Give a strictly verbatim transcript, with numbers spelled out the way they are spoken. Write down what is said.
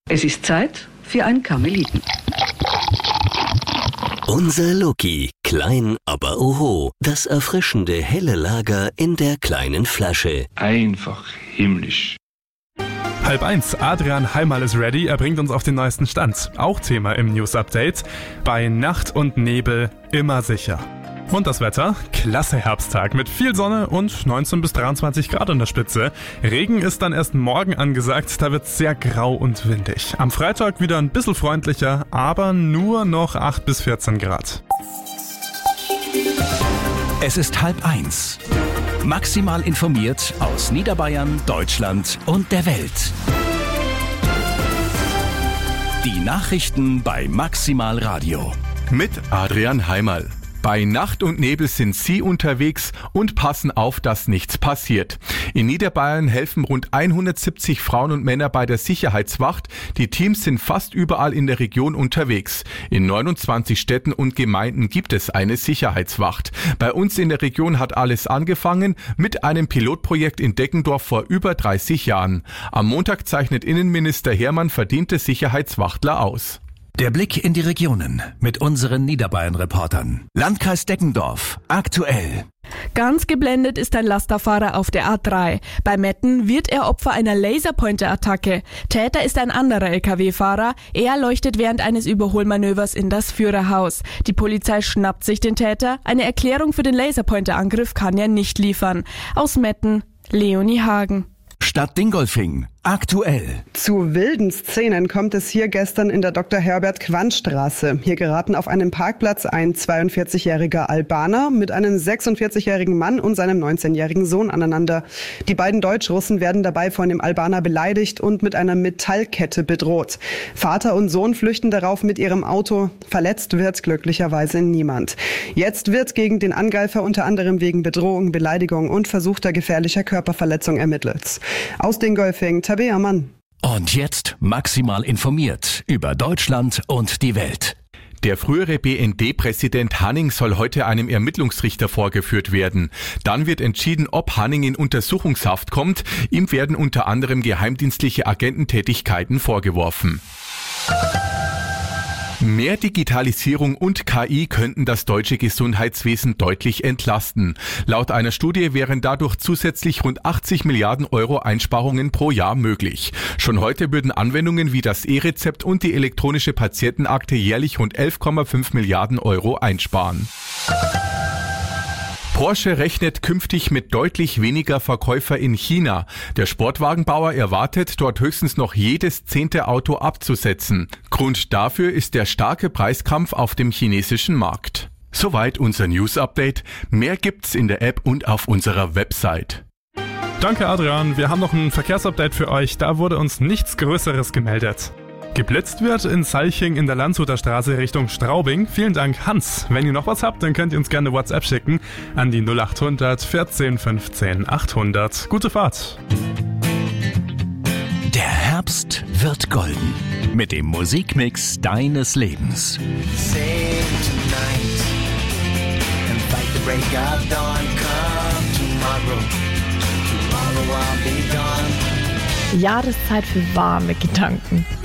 Es ist Zeit für ein Karmeliten. Unser Loki, klein aber oho, das erfrischende helle Lager in der kleinen Flasche. Einfach himmlisch. Halb eins, Adrian Heimal ist ready, er bringt uns auf den neuesten Stand. Auch Thema im News-Update, bei Nacht und Nebel immer sicher. Und das Wetter? Klasse Herbsttag mit viel Sonne und neunzehn bis dreiundzwanzig Grad an der Spitze. Regen ist dann erst morgen angesagt, da wird es sehr grau und windig. Am Freitag wieder ein bisschen freundlicher, aber nur noch acht bis vierzehn Grad. Es ist halb eins. Maximal informiert aus Niederbayern, Deutschland und der Welt. Die Nachrichten bei Maximal Radio. Mit Adrian Heimal. Bei Nacht und Nebel sind Sie unterwegs und passen auf, dass nichts passiert. In Niederbayern helfen rund hundertsiebzig Frauen und Männer bei der Sicherheitswacht. Die Teams sind fast überall in der Region unterwegs. In neunundzwanzig Städten und Gemeinden gibt es eine Sicherheitswacht. Bei uns in der Region hat alles angefangen mit einem Pilotprojekt in Deggendorf vor über dreißig Jahren. Am Montag zeichnet Innenminister Hermann verdiente Sicherheitswachtler aus. Der Blick in die Regionen mit unseren Niederbayern-Reportern. Landkreis Deggendorf, aktuell. Ganz geblendet ist ein Lasterfahrer auf der A drei. Bei Metten wird er Opfer einer Laserpointer-Attacke. Täter ist ein anderer L K W-Fahrer. Er leuchtet während eines Überholmanövers in das Führerhaus. Die Polizei schnappt sich den Täter. Eine Erklärung für den Laserpointer-Angriff kann er nicht liefern. Aus Metten, Leonie Hagen. Stadt Dingolfing, aktuell. Zu wilden Szenen kommt es hier gestern in der Doktor Herbert Quandt Straße. Hier geraten auf einem Parkplatz ein zweiundvierzigjähriger Albaner mit einem sechsundvierzigjährigen Mann und seinem neunzehnjährigen Sohn aneinander. Die beiden Deutschrussen werden dabei von dem Albaner beleidigt und mit einer Metallkette bedroht. Vater und Sohn flüchten darauf mit ihrem Auto. Verletzt wird glücklicherweise niemand. Jetzt wird gegen den Angreifer unter anderem wegen Bedrohung, Beleidigung und versuchter gefährlicher Körperverletzung ermittelt. Aus Dingolfing, Tabea Mann. Und jetzt maximal informiert über Deutschland und die Welt. Der frühere B N D-Präsident Hanning soll heute einem Ermittlungsrichter vorgeführt werden. Dann wird entschieden, ob Hanning in Untersuchungshaft kommt. Ihm werden unter anderem geheimdienstliche Agententätigkeiten vorgeworfen. Mehr Digitalisierung und K I könnten das deutsche Gesundheitswesen deutlich entlasten. Laut einer Studie wären dadurch zusätzlich rund achtzig Milliarden Euro Einsparungen pro Jahr möglich. Schon heute würden Anwendungen wie das E-Rezept und die elektronische Patientenakte jährlich rund elf Komma fünf Milliarden Euro einsparen. Porsche rechnet künftig mit deutlich weniger Verkäufer in China. Der Sportwagenbauer erwartet, dort höchstens noch jedes zehnte Auto abzusetzen. Grund dafür ist der starke Preiskampf auf dem chinesischen Markt. Soweit unser News-Update. Mehr gibt's in der App und auf unserer Website. Danke Adrian, wir haben noch ein Verkehrsupdate für euch, da wurde uns nichts Größeres gemeldet. Geblitzt wird in Salching in der Landshuter Straße Richtung Straubing. Vielen Dank, Hans. Wenn ihr noch was habt, dann könnt ihr uns gerne WhatsApp schicken an die null acht hundert vierzehn fünfzehn achthundert. Gute Fahrt. Der Herbst wird golden mit dem Musikmix deines Lebens. Jahreszeit für warme Gedanken.